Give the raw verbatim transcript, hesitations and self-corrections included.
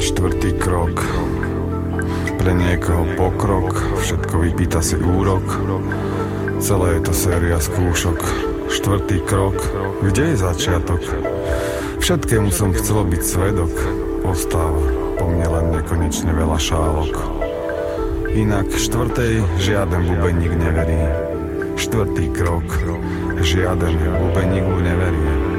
Štvrtý krok. Pre niekoho pokrok, všetko vypýta si úrok. Celé je to séria skúšok. Štvrtý krok. Kde je začiatok? Všetkému som chcel byť svedok. Ostáva po mne len nekonečne veľa šálok. Inak štvrtej žiaden bubeník neverí. Štvrtý krok. Žiaden bubeník mu neverí.